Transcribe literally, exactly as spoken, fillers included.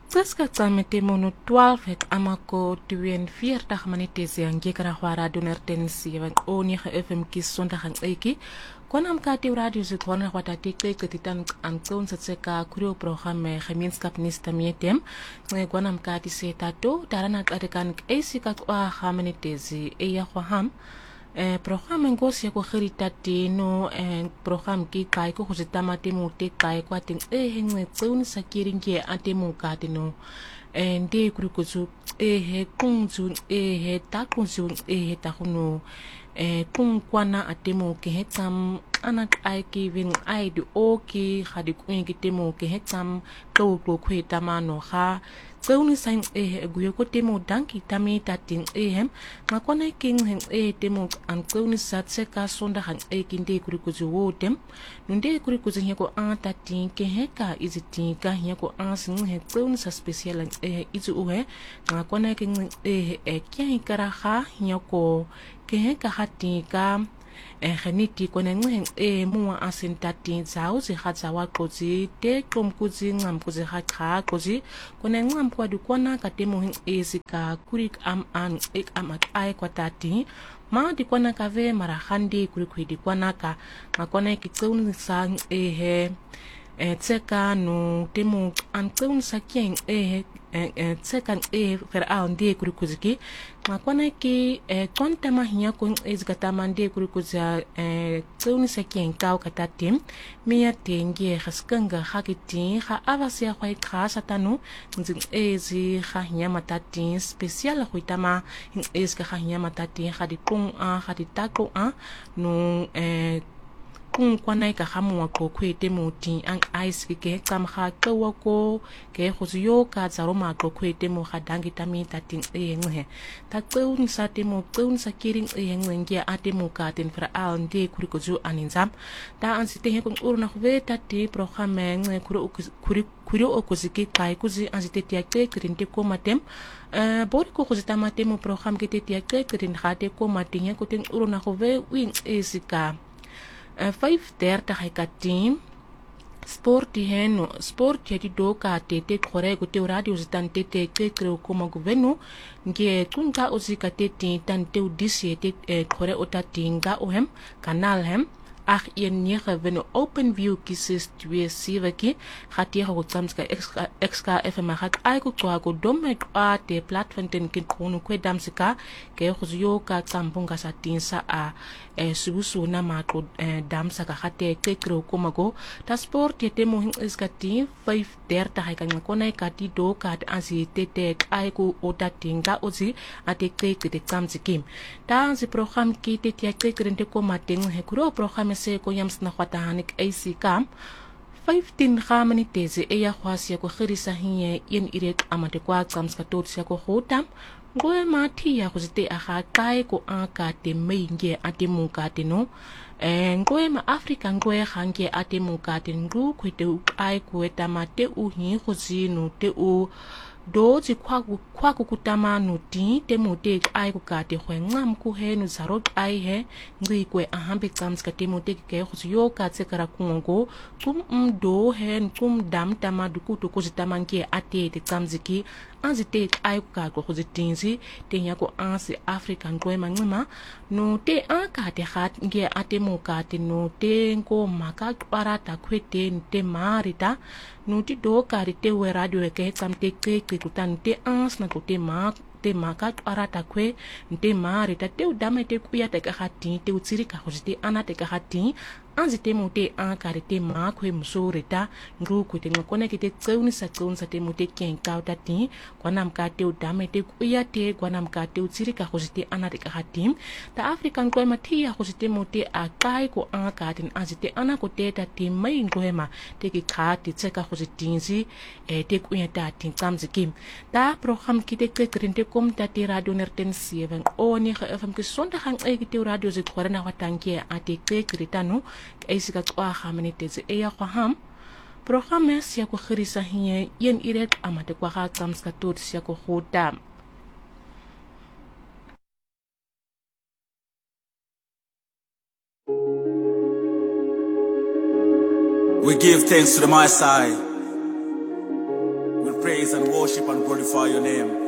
Tsaska tsamete mono twaalf het amako tweeënveertig minute ang gekara hwara doner ten seven oni ge F M kis sondag ang eki kwanam ka te radio se kwana hwata te te titan ang tson sa tseka kurio programme gemeenskap nista mietem ngai kwanam ka ti se tato tarana kadekan esi ka kwa ha minute zi e ya hwaham Eh, program ngosi ko khiritati no eh, program ki kai ko khositama te mo te kai kwa ting e hengwe tsun sakiringe ate mo ka te no eh, nde kuri ko zu e he kunzu e he ta kunzu e he ta kuno eh, kun kwana ate mo ke he tam anak ai ki vin ai du o ki khadi kuin ki te mo ke he tam ko ko khweta mano kha Tsauni sain e guyo ko temo danki tami tatin e hem makona king hen e temo an tsauni satse ka sonda han e kinde kuri ko zo tem nunde kuri ko zenya ko an tatin ke he ka iziti ka hia ko an sin he tsauni sa special e izu u he makona king e e kya kara ha hia ko ke he ka hati ka e geniti kone ngeng e mua asentati zao zi hatzawa kozi te kom kuzi ngam kuzi hakha kozi kone ngam kwa dukwana katemo hin ezika kurik am an ek amat ai kwatati ma dikwana kave marahandi kurik dikwana ka makone kitsun sang e he e tseka no temo an tsun sakien e e tseka e fer aan de kurikuziki makwana ki e konta mahia ko ezgata mande kurikuza e tsun sakien kau katatim mia tenge khaskanga hakiti kha avasia khwai kha satanu nzing ezi kha hinya matati special khwitama ezga kha hinya matati khadi kung a khadi tako a no e kung kwanai ka hamwa ko kwete moti ang ice ke tsam kha twa ko ke khuzyo ka zaroma ko kwete mo khadangi tami tatin e nghe ta tsun sa te mo tsun sa kiring e ngenge ate mo ka tin fra al de kuri ko ju aninzam ta an site he ko urna khwe ta ti programme nghe kuri kuri kuri o koziki kai kuzi an site ti akte krinte ko matem Uh, bori ko khuzita mate mo program ke te ti akte krin khate ko matinga ko tin urna khwe wing esika Uh, vijf dertig ik had team sport die hen sport je die doka te te kore ko te radio zitan te te te kreo koma goveno nge kunga ozika te te tan te udisi te kore ota tinga ohem kanal hem ach een negen weno open view kies twee sewe ki gaat hier ook soms extra extra F M gaat aiku kwa ko domme kwa te platform ten kin kono kwe damsika ke khuzyo ka tsambunga sa tinsa a e subusu na ma ko damsa ka khate ke kro komago ta sport ye temo hin iskati vijf dertig kan ngakona ka ti do ka ansi te te aiku ota tinga ozi ate ke ke te tsamsikim ta zi program ki te te ke krente ko mateng he kro program se ko yams na khwatahanik A C kam fifteen gamani teze e ya khwasi ko khirisa hiye yen irek amate kwa tsamska totsia ko khotam ngoe mathi ya khuzite aha kai ko aka te meinge ate muka te no e ngoe ma Africa ngoe hange ate muka te ngu kwete ai ko etamate u hi khuzinu te u do ji kwa kwa kutama no ti te mote ai ku ka te khwengam ku he no zaro ai he ngui kwe ahambe tsamska te mote ke khuzyo ka tse kara kungo kum do he kum dam tama du ku to ko zitamanke ate te tsamziki anzite ai ku ka ko khuzitinzi te nya ko ansi African kwe mangima no te aka te khat nge ate mo ka te no te ko maka parata kwete te marita no ti do ka te we radio ke tsamte ke kutan te ans na ko te ma te maka arata kwe te mari ta te udama te kuya te ka hati te utsiri ka hojite ana te ka hati anzi te mote an kare te ma kwe msoreta ngu ko te ngakona ke te tsauni sa tsauni sa te mote ken ka utati kwanam ka te udama te kuya te kwanam ka te utsiri ka hojite ana te ka hati ta African kwe matia hojite mote akai ko an ka te anzi te ana ko te ta te mai ngwema te ki ka te tseka hojitinzi e te kuya ta tin tsamzikim ta program ki te krente kom ta te radio nerten seven o ni F M ki sondag hang e ki te radio zit khore na watanke ate ke kritano eisika kwa khamene ze e ya kham programme sia ko khirisa hiye yen irek amate kwa ga tsamska tot sia ko khota We give thanks to the Most High. We praise and worship and glorify your name.